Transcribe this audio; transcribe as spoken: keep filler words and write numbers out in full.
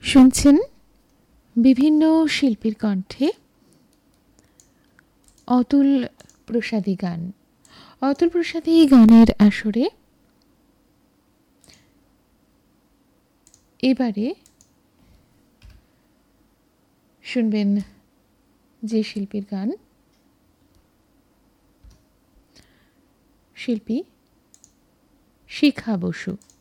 শুনছেন বিভিন্ন শিল্পীর কণ্ঠে অতুল প্রসাদী গান। অতুল প্রসাদী গানের আসরে এবারে শুনবেন যে শিল্পীর গান, শিল্পী শিখা বসু।